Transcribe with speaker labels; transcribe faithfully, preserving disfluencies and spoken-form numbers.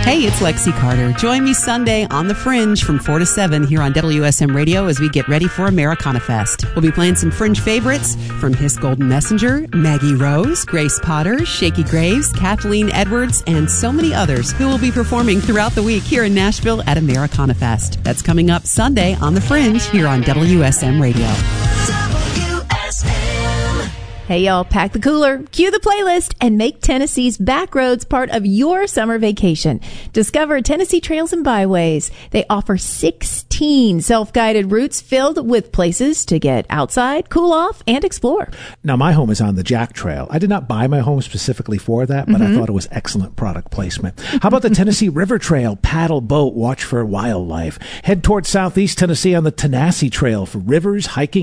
Speaker 1: Hey, it's Lexi Carter. Join me Sunday on The Fringe from four to seven here on W S M Radio as we get ready for Americana Fest. We'll be playing some Fringe favorites from His Golden Messenger, Maggie Rose, Grace Potter, Shakey Graves, Kathleen Edwards, and so many others who will be performing throughout the week here in Nashville at Americana Fest. That's coming up Sunday on The Fringe here on W S M Radio.
Speaker 2: Hey, y'all, pack the cooler, cue the playlist, and make Tennessee's Backroads part of your summer vacation. Discover Tennessee Trails and Byways. They offer sixteen self-guided routes filled with places to get outside, cool off, and explore.
Speaker 3: Now, my home is on the Jack Trail. I did not buy my home specifically for that, but mm-hmm. I thought it was excellent product placement. How about the Tennessee River Trail? Paddle, boat, watch for wildlife. Head towards southeast Tennessee on the Tanasi Trail for rivers, hiking,